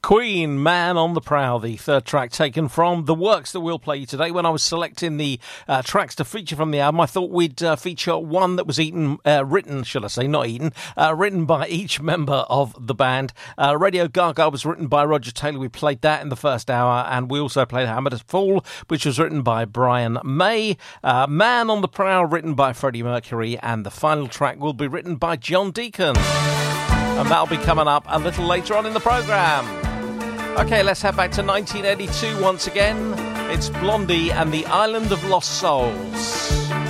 Queen, Man on the Prowl, the third track taken from the works that we'll play you today. When I was selecting the tracks to feature from the album, I thought we'd feature one that was written by each member of the band. Radio Gaga was written by Roger Taylor. We played that in the first hour, and we also played Hammer to Fall, which was written by Brian May. Man on the Prowl, written by Freddie Mercury, and the final track will be written by John Deacon. And that'll be coming up a little later on in the programme. Okay, let's head back to 1982 once again. It's Blondie and the Island of Lost Souls.